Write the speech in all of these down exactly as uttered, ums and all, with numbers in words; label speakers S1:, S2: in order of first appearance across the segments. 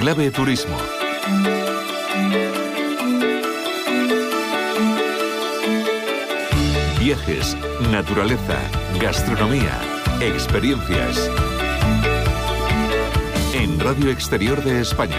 S1: Clave Turismo. Viajes, naturaleza, gastronomía, experiencias. En Radio Exterior de España.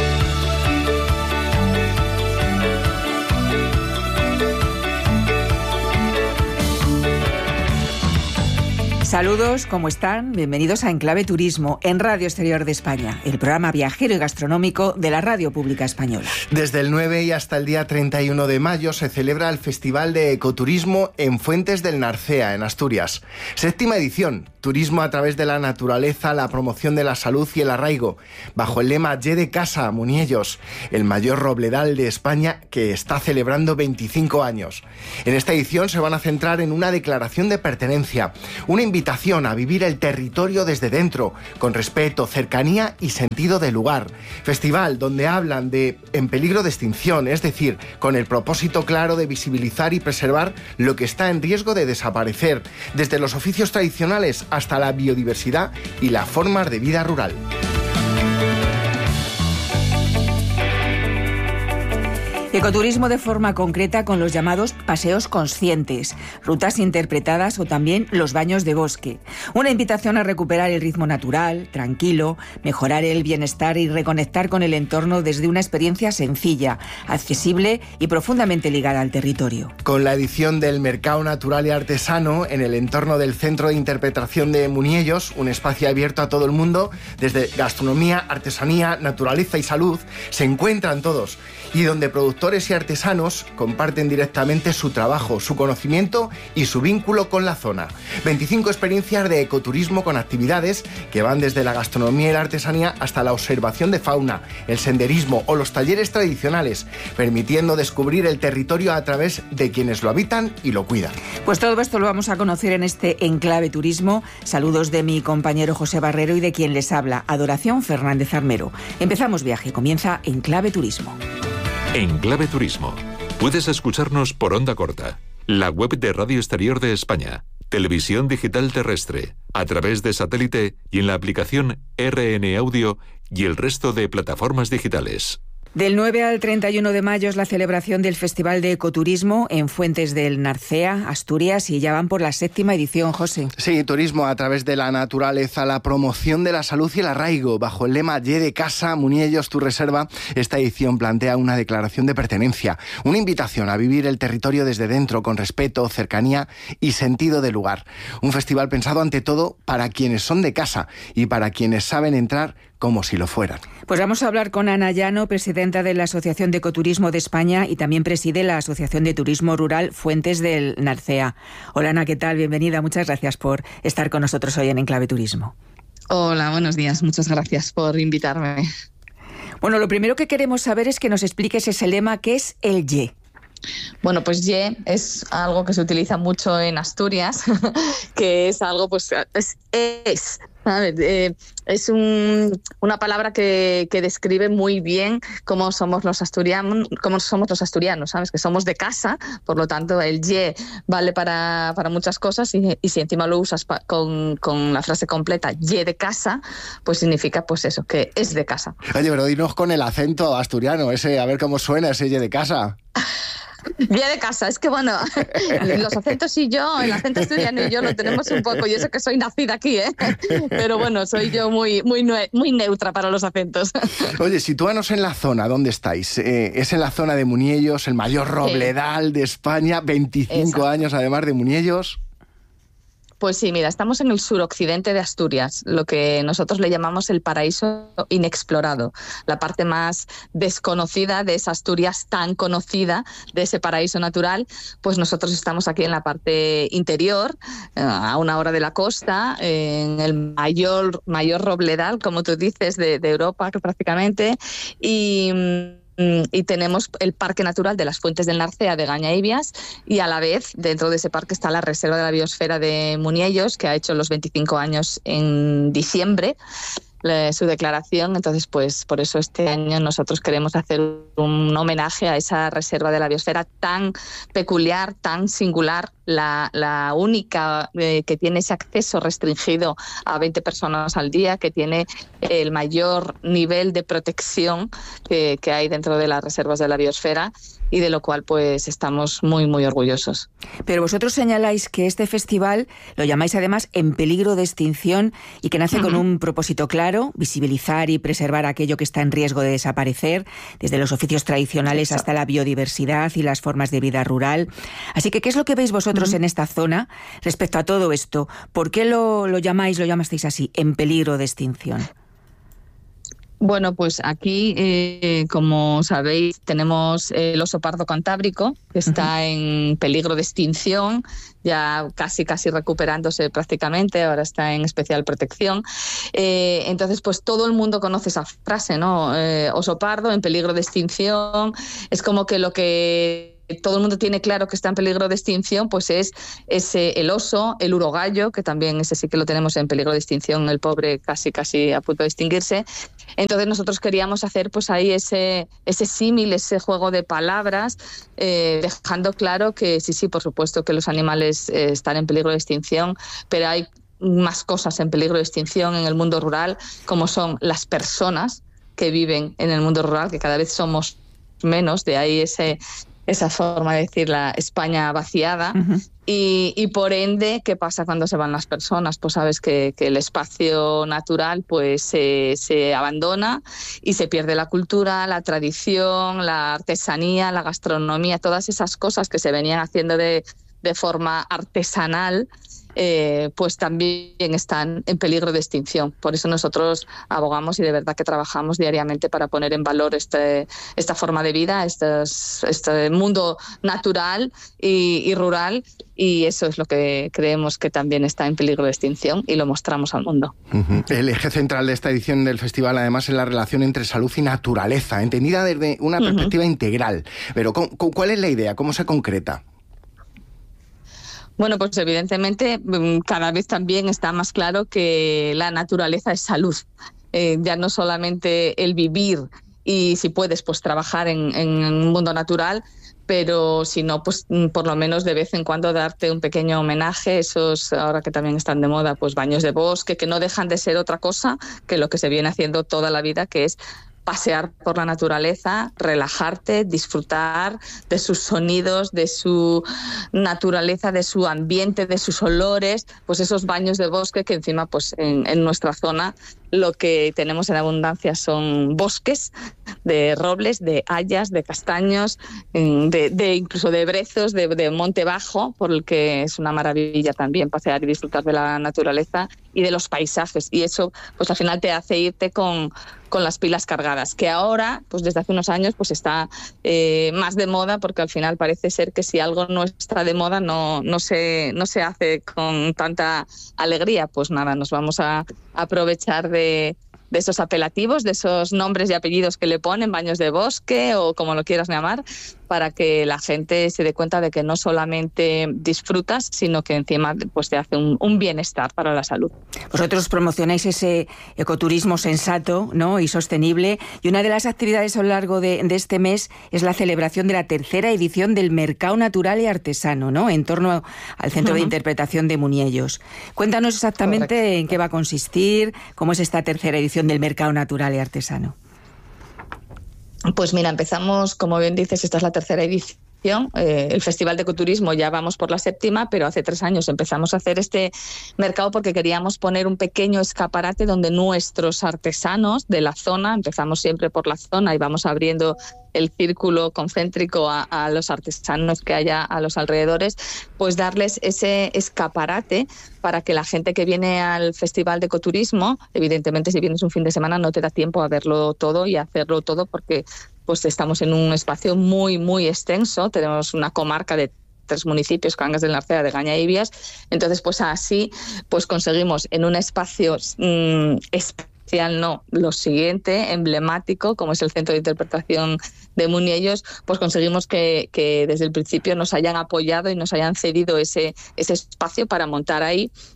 S2: Saludos, ¿cómo están? Bienvenidos a Enclave Turismo en Radio Exterior de España, el programa viajero y gastronómico de la Radio Pública Española.
S3: Desde el nueve y hasta el día treinta y uno de mayo se celebra el Festival de Ecoturismo en Fuentes del Narcea, en Asturias. Séptima edición, turismo a través de la naturaleza, la promoción de la salud y el arraigo, bajo el lema Ye de Casa, Muniellos, el mayor robledal de España que está celebrando veinticinco años. En esta edición se van a centrar en una declaración de pertenencia, una invitación a vivir el territorio desde dentro, con respeto, cercanía y sentido de lugar. Festival donde hablan de en peligro de extinción, es decir, con el propósito claro de visibilizar y preservar lo que está en riesgo de desaparecer, desde los oficios tradicionales hasta la biodiversidad y las formas de vida rural.
S2: Ecoturismo de forma concreta con los llamados paseos conscientes, rutas interpretadas o también los baños de bosque. Una invitación a recuperar el ritmo natural, tranquilo, mejorar el bienestar y reconectar con el entorno desde una experiencia sencilla, accesible y profundamente ligada al territorio.
S3: Con la edición del Mercado Natural y Artesano en el entorno del Centro de Interpretación de Muniellos, un espacio abierto a todo el mundo, desde gastronomía, artesanía, naturaleza y salud, se encuentran todos y donde productores y artesanos comparten directamente su trabajo, su conocimiento y su vínculo con la zona. veinticinco experiencias de ecoturismo con actividades que van desde la gastronomía y la artesanía hasta la observación de fauna, el senderismo o los talleres tradicionales, permitiendo descubrir el territorio a través de quienes lo habitan y lo cuidan.
S2: Pues todo esto lo vamos a conocer en este Enclave Turismo. Saludos de mi compañero José Barrero y de quien les habla, Adoración Fernández Armero. Empezamos viaje, comienza Enclave Turismo.
S1: Enclave Turismo. Puedes escucharnos por onda corta, la web de Radio Exterior de España, televisión digital terrestre, a través de satélite y en la aplicación R N Audio y el resto de plataformas digitales.
S2: Del nueve al treinta y uno de mayo es la celebración del Festival de Ecoturismo en Fuentes del Narcea, Asturias, y ya van por la séptima edición, José.
S3: Sí, turismo a través de la naturaleza, la promoción de la salud y el arraigo. Bajo el lema Ye de Casa, Muniellos, tu reserva, esta edición plantea una declaración de pertenencia, una invitación a vivir el territorio desde dentro, con respeto, cercanía y sentido de lugar. Un festival pensado ante todo para quienes son de casa y para quienes saben entrar como si lo fueran.
S2: Pues vamos a hablar con Ana Llano, presidenta de la Asociación de Ecoturismo de España y también preside la Asociación de Turismo Rural Fuentes del Narcea. Hola Ana, ¿qué tal? Bienvenida, muchas gracias por estar con nosotros hoy en Enclave Turismo.
S4: Hola, buenos días, muchas gracias por invitarme.
S2: Bueno, lo primero que queremos saber es que nos expliques ese lema que es el Ye.
S4: Bueno, pues Ye es algo que se utiliza mucho en Asturias, que es algo, pues, es, es ¿sabes? Eh, es un, una palabra que, que describe muy bien cómo somos los asturianos, cómo somos los asturianos, ¿sabes? Que somos de casa, por lo tanto el Ye vale para, para muchas cosas y, y si encima lo usas pa, con, con la frase completa Ye de Casa, pues significa pues eso, que es de casa.
S3: Oye, pero dinos con el acento asturiano, ese, a ver cómo suena ese Ye de Casa.
S4: Ye de Casa, es que bueno, los acentos y yo, el acento asturiano y yo lo tenemos un poco, y eso que soy nacida aquí, ¿eh? Pero bueno, soy yo muy, muy, muy neutra para los acentos.
S3: Oye, sitúanos en la zona, ¿dónde estáis? Eh, es en la zona de Muniellos, el mayor robledal sí. de España, veinticinco Exacto. años además de Muniellos.
S4: Pues sí, mira, estamos en el suroccidente de Asturias, lo que nosotros le llamamos el paraíso inexplorado, la parte más desconocida de esa Asturias tan conocida, de ese paraíso natural. Pues nosotros estamos aquí en la parte interior, a una hora de la costa, en el mayor, mayor robledal, como tú dices, de, de Europa prácticamente, y y tenemos el Parque Natural de las Fuentes del Narcea de Gañaíbias y a la vez dentro de ese parque está la Reserva de la Biosfera de Muniellos, que ha hecho los veinticinco años en diciembre su declaración. Entonces, pues por eso este año nosotros queremos hacer un homenaje a esa Reserva de la Biosfera tan peculiar, tan singular, la, la única eh, que tiene ese acceso restringido a veinte personas al día, que tiene el mayor nivel de protección que, que hay dentro de las reservas de la biosfera, y de lo cual pues estamos muy, muy orgullosos.
S2: Pero vosotros señaláis que este festival lo llamáis además en peligro de extinción y que nace uh-huh. con un propósito claro: visibilizar y preservar aquello que está en riesgo de desaparecer, desde los oficios tradicionales Exacto. hasta la biodiversidad y las formas de vida rural. Así que, ¿qué es lo que veis vosotros uh-huh. en esta zona respecto a todo esto? ¿Por qué lo, lo llamáis, lo llamasteis así, en peligro de extinción?
S4: Bueno, pues aquí, eh, como sabéis, tenemos el oso pardo cantábrico, que está uh-huh. en peligro de extinción, ya casi casi recuperándose prácticamente, ahora está en especial protección. Eh, entonces, pues todo el mundo conoce esa frase, ¿no? Eh, oso pardo en peligro de extinción. Es como que lo que todo el mundo tiene claro que está en peligro de extinción, pues es ese, el oso, el urogallo, que también ese sí que lo tenemos en peligro de extinción, el pobre casi casi a punto de extinguirse. Entonces nosotros queríamos hacer pues ahí ese, ese símil, ese juego de palabras, eh, dejando claro que sí, sí, por supuesto que los animales eh, están en peligro de extinción, pero hay más cosas en peligro de extinción en el mundo rural, como son las personas que viven en el mundo rural, que cada vez somos menos, de ahí ese... esa forma de decir la España vaciada. Uh-huh. y, y por ende, ¿qué pasa cuando se van las personas? Pues sabes que, que el espacio natural pues se, se abandona y se pierde la cultura, la tradición, la artesanía, la gastronomía, todas esas cosas que se venían haciendo de, de forma artesanal, Eh, pues también están en peligro de extinción. Por eso nosotros abogamos y de verdad que trabajamos diariamente para poner en valor este, esta forma de vida, estos, este mundo natural y, y rural, y eso es lo que creemos que también está en peligro de extinción y lo mostramos al mundo.
S3: Uh-huh. El eje central de esta edición del festival además es la relación entre salud y naturaleza, entendida desde una uh-huh. perspectiva integral. Pero ¿cuál es la idea? ¿Cómo se concreta?
S4: Bueno, pues evidentemente cada vez también está más claro que la naturaleza es salud. Eh, ya no solamente el vivir y si puedes pues trabajar en, en un mundo natural, pero si no, pues por lo menos de vez en cuando darte un pequeño homenaje, esos ahora que también están de moda, pues baños de bosque, que no dejan de ser otra cosa que lo que se viene haciendo toda la vida, que es pasear por la naturaleza, relajarte, disfrutar de sus sonidos, de su naturaleza, de su ambiente, de sus olores, pues esos baños de bosque que encima pues en, en nuestra zona lo que tenemos en abundancia son bosques de robles, de hayas, de castaños, de, de incluso de brezos, de, de monte bajo, por el que es una maravilla también pasear y disfrutar de la naturaleza y de los paisajes. Y eso pues al final te hace irte con, con las pilas cargadas, que ahora, pues desde hace unos años, pues está eh, más de moda, porque al final parece ser que si algo no está de moda no, no, se, no se hace con tanta alegría. Pues nada, nos vamos a aprovechar de, de esos apelativos, de esos nombres y apellidos que le ponen, baños de bosque o como lo quieras llamar, para que la gente se dé cuenta de que no solamente disfrutas, sino que encima pues te hace un, un bienestar para la salud.
S2: Vosotros promocionáis ese ecoturismo sensato, ¿no?, y sostenible, y una de las actividades a lo largo de, de este mes es la celebración de la tercera edición del Mercado Natural y Artesano, ¿no?, en torno al Centro uh-huh. de Interpretación de Muniellos. Cuéntanos exactamente Correcto. En qué va a consistir, cómo es esta tercera edición del Mercado Natural y Artesano.
S4: Pues mira, empezamos, como bien dices, esta es la tercera edición. Eh, el Festival de Ecoturismo ya vamos por la séptima, pero hace tres años empezamos a hacer este mercado porque queríamos poner un pequeño escaparate donde nuestros artesanos de la zona, empezamos siempre por la zona y vamos abriendo el círculo concéntrico a, a los artesanos que haya a los alrededores, pues darles ese escaparate para que la gente que viene al Festival de Ecoturismo, evidentemente si vienes un fin de semana no te da tiempo a verlo todo y a hacerlo todo porque pues estamos en un espacio muy, muy extenso, tenemos una comarca de tres municipios, Cangas del Narcea, de Gaña y Vías, entonces pues así pues conseguimos en un espacio mmm, especial, no, lo siguiente, emblemático, como es el Centro de Interpretación de Muniellos, pues conseguimos que, que desde el principio nos hayan apoyado y nos hayan cedido ese, ese espacio para montar ahí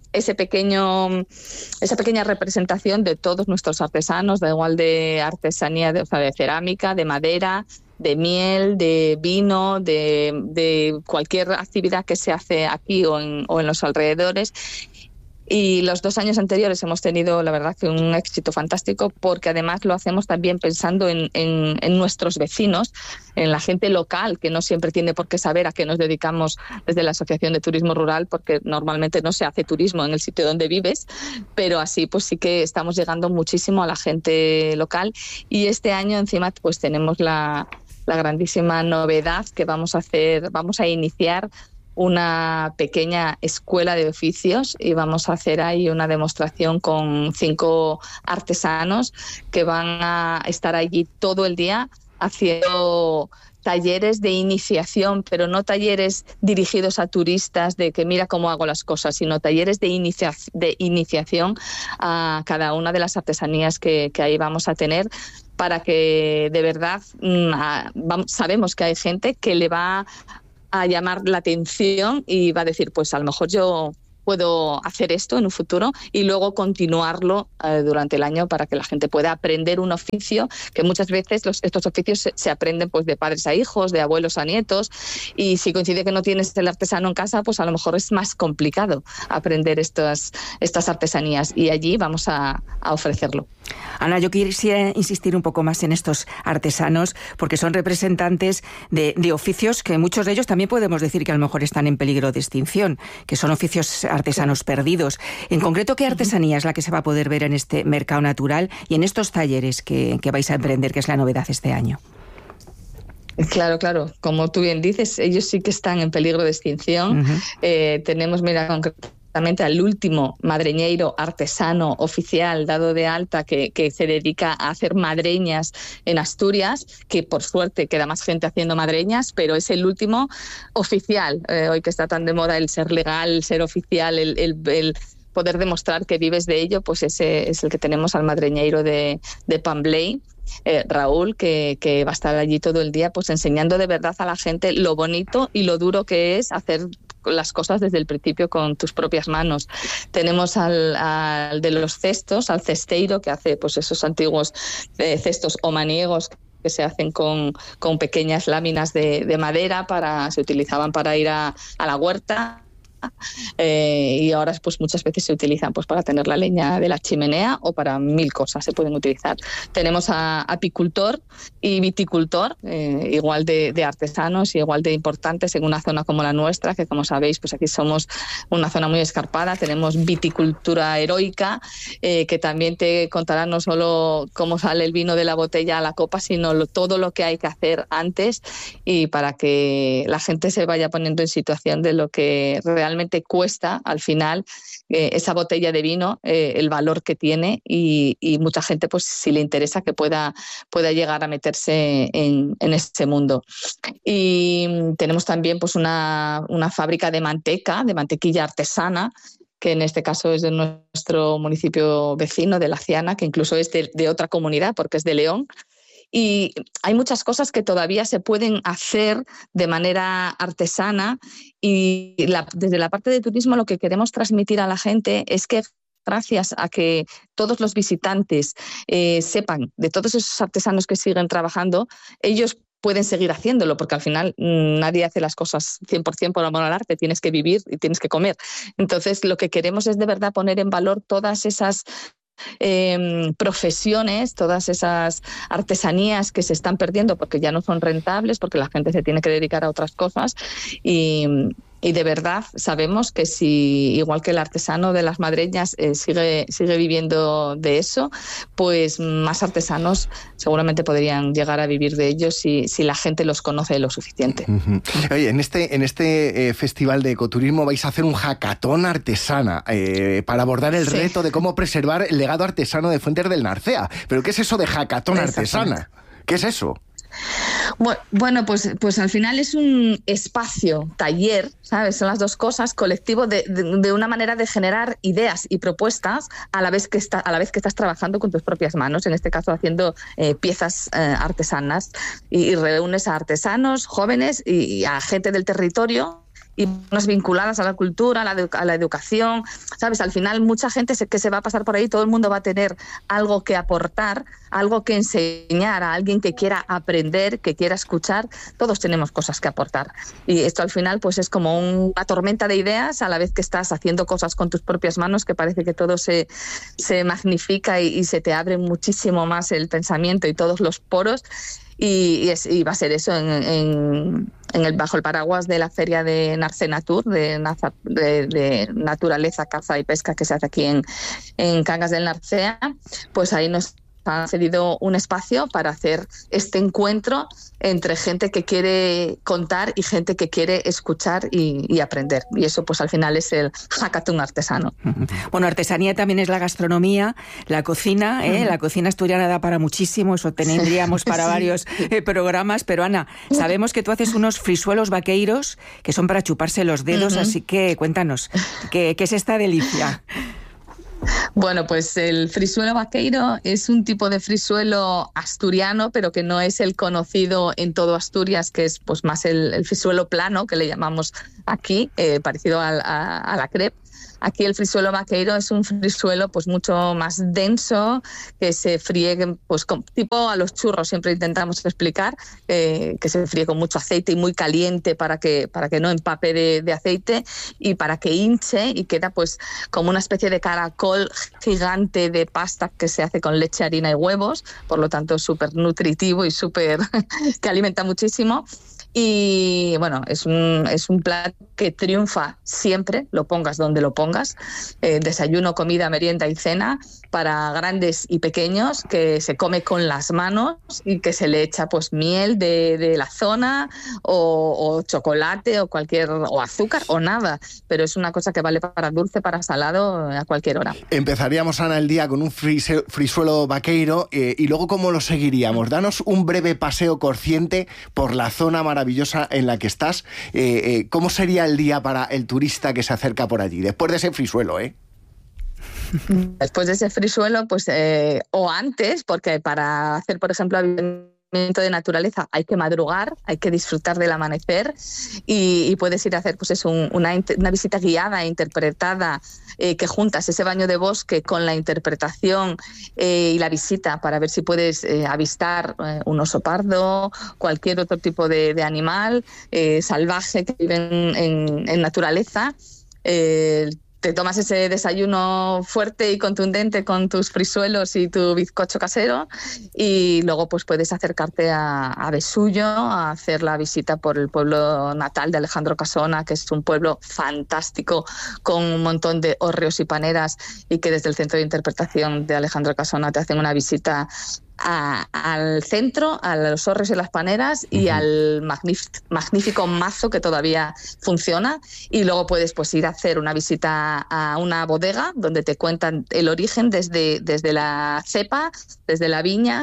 S4: ese pequeño, esa pequeña representación de todos nuestros artesanos, da igual de artesanía, de, o sea, de cerámica, de madera, de miel, de vino, de, de cualquier actividad que se hace aquí o en, o en los alrededores. Y los dos años anteriores hemos tenido, la verdad, que un éxito fantástico, porque además lo hacemos también pensando en, en, en nuestros vecinos, en la gente local, que no siempre tiene por qué saber a qué nos dedicamos desde la Asociación de Turismo Rural, porque normalmente no se hace turismo en el sitio donde vives, pero así pues sí que estamos llegando muchísimo a la gente local. Y este año encima pues tenemos la, la grandísima novedad que vamos a hacer, vamos a iniciar una pequeña escuela de oficios y vamos a hacer ahí una demostración con cinco artesanos que van a estar allí todo el día haciendo talleres de iniciación, pero no talleres dirigidos a turistas de que mira cómo hago las cosas, sino talleres de, inicia de iniciación a cada una de las artesanías que, que ahí vamos a tener, para que de verdad mmm, a, vamos, sabemos que hay gente que le va a llamar la atención y va a decir, pues a lo mejor yo puedo hacer esto en un futuro, y luego continuarlo eh, durante el año para que la gente pueda aprender un oficio que muchas veces los, estos oficios se, se aprenden pues de padres a hijos, de abuelos a nietos, y si coincide que no tienes el artesano en casa, pues a lo mejor es más complicado aprender estas, estas artesanías, y allí vamos a, a ofrecerlo.
S2: Ana, yo quisiera insistir un poco más en estos artesanos, porque son representantes de, de oficios que muchos de ellos también podemos decir que a lo mejor están en peligro de extinción, que son oficios artesanos perdidos. En concreto, ¿qué artesanía es la que se va a poder ver en este mercado natural y en estos talleres que, que vais a emprender, que es la novedad este año?
S4: Claro, claro. Como tú bien dices, ellos sí que están en peligro de extinción. Uh-huh. eh, tenemos, mira, concretamente al último madreñeiro artesano oficial dado de alta que, que se dedica a hacer madreñas en Asturias, que por suerte queda más gente haciendo madreñas, pero es el último oficial. Eh, hoy que está tan de moda el ser legal, el ser oficial, el, el, el poder demostrar que vives de ello, pues ese es el que tenemos al madreñeiro de, de Pambley. Eh, Raúl, que, que va a estar allí todo el día pues enseñando de verdad a la gente lo bonito y lo duro que es hacer las cosas desde el principio con tus propias manos. Tenemos al, al de los cestos, al cesteiro, que hace pues esos antiguos eh, cestos o maniegos que se hacen con, con pequeñas láminas de, de madera, para se utilizaban para ir a, a la huerta. Eh, y ahora pues muchas veces se utilizan pues para tener la leña de la chimenea o para mil cosas se pueden utilizar. Tenemos a apicultor y viticultor, eh, igual de, de artesanos y igual de importantes en una zona como la nuestra, que como sabéis pues aquí somos una zona muy escarpada. Tenemos viticultura heroica, eh, que también te contará no solo cómo sale el vino de la botella a la copa, sino lo, todo lo que hay que hacer antes, y para que la gente se vaya poniendo en situación de lo que realmente realmente cuesta al final eh, esa botella de vino, eh, el valor que tiene, y, y mucha gente pues si le interesa que pueda, pueda llegar a meterse en, en este mundo. Y tenemos también pues una, una fábrica de manteca, de mantequilla artesana, que en este caso es de nuestro municipio vecino, de Laciana, que incluso es de, de otra comunidad porque es de León. Y hay muchas cosas que todavía se pueden hacer de manera artesana, y la, desde la parte de turismo lo que queremos transmitir a la gente es que gracias a que todos los visitantes eh, sepan de todos esos artesanos que siguen trabajando, ellos pueden seguir haciéndolo, porque al final mmm, nadie hace las cosas cien por ciento por amor al arte, tienes que vivir y tienes que comer. Entonces lo que queremos es de verdad poner en valor todas esas Eh, profesiones, todas esas artesanías que se están perdiendo porque ya no son rentables, porque la gente se tiene que dedicar a otras cosas, y, y de verdad sabemos que si, igual que el artesano de las madreñas eh, sigue, sigue viviendo de eso, pues más artesanos seguramente podrían llegar a vivir de ellos si, si la gente los conoce lo suficiente.
S3: Uh-huh. Oye, en este, en este eh, festival de ecoturismo vais a hacer un hackathon artesana eh, para abordar el sí. reto de cómo preservar el legado artesano de Fuentes del Narcea. ¿Pero qué es eso de hackathon artesana? ¿Qué es eso?
S4: Bueno, pues, pues al final es un espacio, taller, ¿sabes? Son las dos cosas, colectivo, de, de, de una manera de generar ideas y propuestas a la vez que, está, a la vez que estás trabajando con tus propias manos, en este caso haciendo eh, piezas eh, artesanas, y, y reúnes a artesanos, jóvenes y, y a gente del territorio, y más vinculadas a la cultura, a la, a la educación, ¿sabes? Al final mucha gente que se va a pasar por ahí, todo el mundo va a tener algo que aportar, algo que enseñar a alguien que quiera aprender, que quiera escuchar. Todos tenemos cosas que aportar. Y esto al final pues es como una tormenta de ideas a la vez que estás haciendo cosas con tus propias manos, que parece que todo se, se magnifica y, y se te abre muchísimo más el pensamiento y todos los poros. Y, y, es, y va a ser eso en, en, en el, bajo el paraguas de la feria de Narcenatur, de, de, de naturaleza, caza y pesca que se hace aquí en, en Cangas del Narcea. Pues ahí nos han cedido un espacio para hacer este encuentro entre gente que quiere contar y gente que quiere escuchar y, y aprender. Y eso pues al final es el hackathon artesano.
S2: Bueno, artesanía también es la gastronomía, la cocina, ¿eh? La cocina asturiana da para muchísimo, eso tendríamos para sí. varios eh, programas, pero Ana, sabemos que tú haces unos frisuelos vaqueiros que son para chuparse los dedos, uh-huh. así que cuéntanos, ¿qué, qué es esta delicia?
S4: Bueno, pues el frisuelo vaqueiro es un tipo de frisuelo asturiano, pero que no es el conocido en todo Asturias, que es pues más el, el frisuelo plano, que le llamamos aquí, eh, parecido a, a, a la crepe. Aquí el frisuelo vaqueiro es un frisuelo pues mucho más denso, que se fríe pues con, tipo a los churros, siempre intentamos explicar, eh, que se fríe con mucho aceite y muy caliente para que, para que no empape de, de aceite y para que hinche y queda pues como una especie de caracol gigante de pasta que se hace con leche, harina y huevos, por lo tanto súper nutritivo y súper que alimenta muchísimo. Y bueno, es un, es un plato que triunfa siempre, lo pongas donde lo pongas, eh, desayuno, comida, merienda y cena, para grandes y pequeños, que se come con las manos y que se le echa pues miel de, de la zona o, o chocolate o cualquier o azúcar o nada, pero es una cosa que vale para dulce, para salado, a cualquier hora.
S3: Empezaríamos, Ana, el día con un frise, frisuelo vaqueiro eh, y luego ¿cómo lo seguiríamos? Danos un breve paseo consciente por la zona maravillosa en la que estás. Eh, eh, ¿Cómo sería el día para el turista que se acerca por allí, después de ese frisuelo, eh?
S4: Después de ese frisuelo, pues eh, o antes, porque para hacer, por ejemplo, avistamiento de naturaleza hay que madrugar, hay que disfrutar del amanecer y, y puedes ir a hacer pues eso, un, una, una visita guiada, interpretada, eh, que juntas ese baño de bosque con la interpretación eh, y la visita para ver si puedes eh, avistar eh, un oso pardo, cualquier otro tipo de, de animal eh, salvaje que vive en, en, en naturaleza. Eh, Te tomas ese desayuno fuerte y contundente con tus frisuelos y tu bizcocho casero y luego pues puedes acercarte a, a Besullo a hacer la visita por el pueblo natal de Alejandro Casona, que es un pueblo fantástico con un montón de hórreos y paneras y que desde el Centro de Interpretación de Alejandro Casona te hacen una visita A, al centro, a los hórreos y las paneras y uh-huh. al magnífico, magnífico mazo que todavía funciona, y luego puedes pues ir a hacer una visita a una bodega donde te cuentan el origen desde, desde la cepa, desde la viña,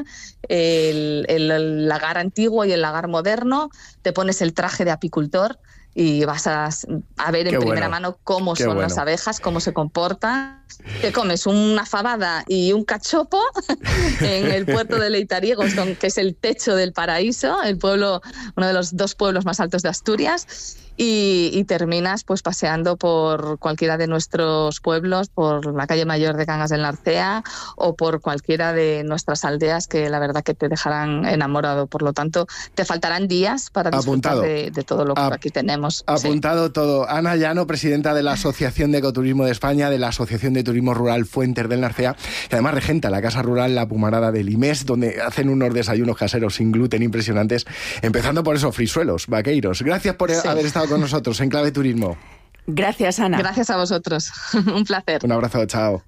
S4: el, el, el lagar antiguo y el lagar moderno, te pones el traje de apicultor y vas a, a ver en Qué primera bueno. mano cómo Qué son bueno. las abejas, cómo se comportan. Te comes una fabada y un cachopo en el puerto de Leitariegos, que es el techo del paraíso, el pueblo, uno de los dos pueblos más altos de Asturias. Y, y terminas pues paseando por cualquiera de nuestros pueblos, por la calle mayor de Cangas del Narcea o por cualquiera de nuestras aldeas, que la verdad que te dejarán enamorado. Por lo tanto, te faltarán días para disfrutar de, de todo lo que A, aquí tenemos.
S3: Apuntado
S4: sí.
S3: todo. Ana Llano, presidenta de la Asociación de Ecoturismo de España, de la Asociación de Turismo Rural Fuentes del Narcea, que además regenta la Casa Rural La Pumarada del Imés, donde hacen unos desayunos caseros sin gluten impresionantes, empezando por esos frisuelos vaqueiros. Gracias por sí. haber estado con nosotros en Clave Turismo.
S2: Gracias, Ana.
S4: Gracias a vosotros. Un placer.
S3: Un abrazo, chao.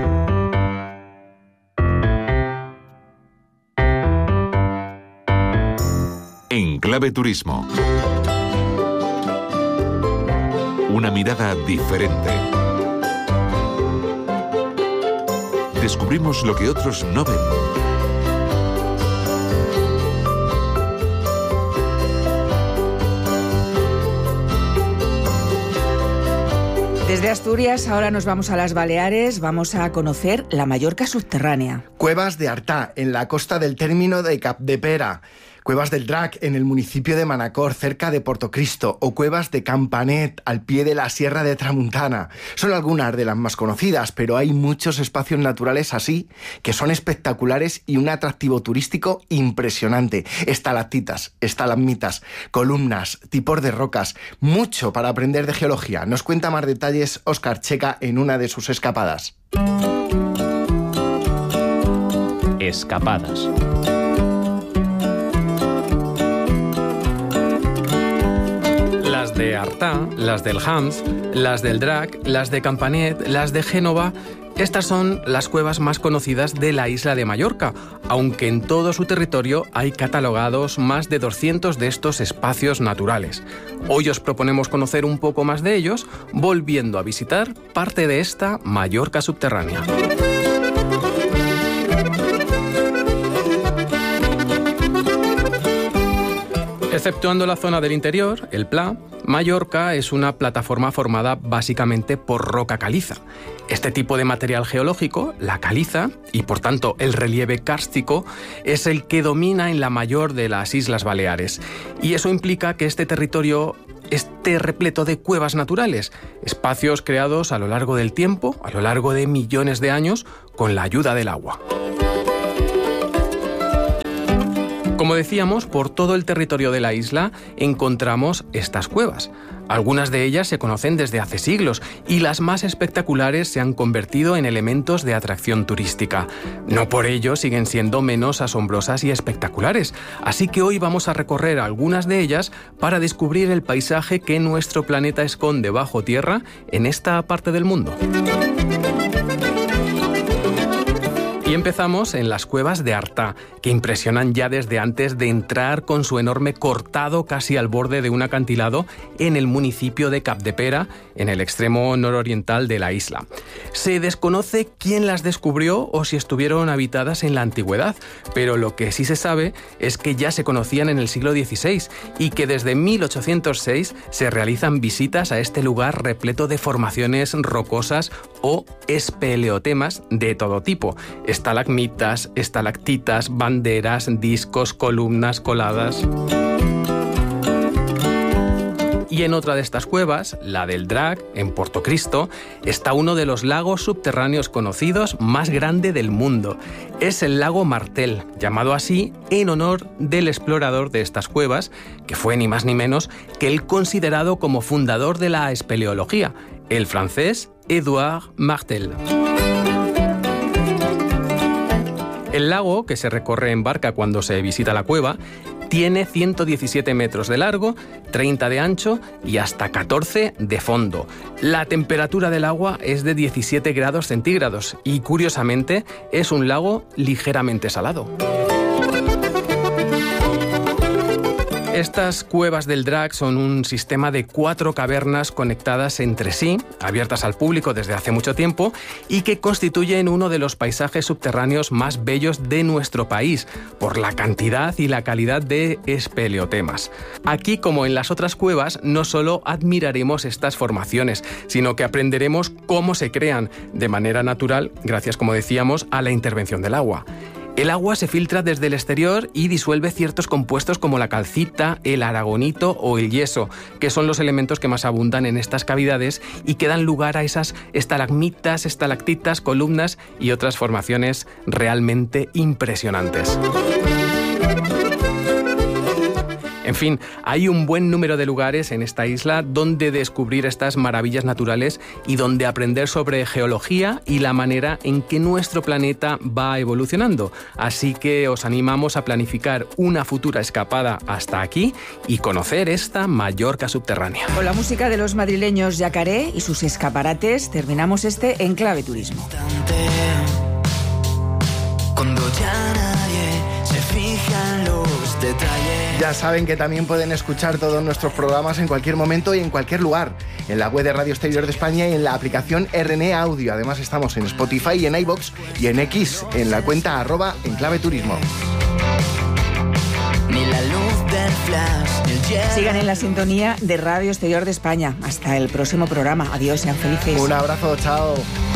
S1: En Clave Turismo. Una mirada diferente. Descubrimos lo que otros no ven.
S2: Desde Asturias ahora nos vamos a las Baleares, vamos a conocer la Mallorca subterránea.
S3: Cuevas de Artà, en la costa del término de Capdepera. Cuevas del Drac en el municipio de Manacor, cerca de Portocristo, o cuevas de Campanet, al pie de la Sierra de Tramuntana. Son algunas de las más conocidas, pero hay muchos espacios naturales así que son espectaculares y un atractivo turístico impresionante. Estalactitas, estalagmitas, columnas, tipos de rocas, mucho para aprender de geología. Nos cuenta más detalles Óscar Checa en una de sus escapadas.
S5: Escapadas. Las de Artà, las del Hams, las del Drac, las de Campanet, las de Génova. Estas son las cuevas más conocidas de la isla de Mallorca, aunque en todo su territorio hay catalogados más de doscientos de estos espacios naturales. Hoy os proponemos conocer un poco más de ellos, volviendo a visitar parte de esta Mallorca subterránea. Exceptuando la zona del interior, el Pla, Mallorca es una plataforma formada básicamente por roca caliza. Este tipo de material geológico, la caliza, y por tanto el relieve kárstico, es el que domina en la mayor de las Islas Baleares. Y eso implica que este territorio esté repleto de cuevas naturales, espacios creados a lo largo del tiempo, a lo largo de millones de años, con la ayuda del agua. Como decíamos, por todo el territorio de la isla encontramos estas cuevas. Algunas de ellas se conocen desde hace siglos y las más espectaculares se han convertido en elementos de atracción turística. No por ello siguen siendo menos asombrosas y espectaculares, así que hoy vamos a recorrer algunas de ellas para descubrir el paisaje que nuestro planeta esconde bajo tierra en esta parte del mundo. Y empezamos en las cuevas de Artà, que impresionan ya desde antes de entrar con su enorme cortado casi al borde de un acantilado en el municipio de Capdepera, en el extremo nororiental de la isla. Se desconoce quién las descubrió o si estuvieron habitadas en la antigüedad, pero lo que sí se sabe es que ya se conocían en el siglo dieciséis y que desde mil ochocientos seis se realizan visitas a este lugar repleto de formaciones rocosas o espeleotemas de todo tipo. Estalagmitas, estalactitas, banderas, discos, columnas, coladas. Y en otra de estas cuevas, la del Drac, en Portocristo, está uno de los lagos subterráneos conocidos más grande del mundo. Es el lago Martel, llamado así en honor del explorador de estas cuevas, que fue ni más ni menos que el considerado como fundador de la espeleología, el francés Édouard Martel. El lago, que se recorre en barca cuando se visita la cueva, tiene ciento diecisiete metros de largo, treinta de ancho y hasta catorce de fondo. La temperatura del agua es de diecisiete grados centígrados y, curiosamente, es un lago ligeramente salado. Estas cuevas del Drac son un sistema de cuatro cavernas conectadas entre sí, abiertas al público desde hace mucho tiempo y que constituyen uno de los paisajes subterráneos más bellos de nuestro país, por la cantidad y la calidad de espeleotemas. Aquí, como en las otras cuevas, no solo admiraremos estas formaciones, sino que aprenderemos cómo se crean de manera natural, gracias, como decíamos, a la intervención del agua. El agua se filtra desde el exterior y disuelve ciertos compuestos como la calcita, el aragonito o el yeso, que son los elementos que más abundan en estas cavidades y que dan lugar a esas estalagmitas, estalactitas, columnas y otras formaciones realmente impresionantes. En fin, hay un buen número de lugares en esta isla donde descubrir estas maravillas naturales y donde aprender sobre geología y la manera en que nuestro planeta va evolucionando. Así que os animamos a planificar una futura escapada hasta aquí y conocer esta Mallorca subterránea.
S2: Con la música de los madrileños Yacaré y sus escaparates terminamos este Enclave Turismo.
S6: Cuando ya nadie se fija en los detalles.
S3: Ya saben que también pueden escuchar todos nuestros programas en cualquier momento y en cualquier lugar, en la web de Radio Exterior de España y en la aplicación R N A Audio. Además estamos en Spotify y en iVoox y en X, en la cuenta arroba Enclave Turismo.
S6: Ni la luz del flash, ni el hielo.
S2: Sigan en la sintonía de Radio Exterior de España. Hasta el próximo programa. Adiós, sean felices.
S3: Un abrazo, chao.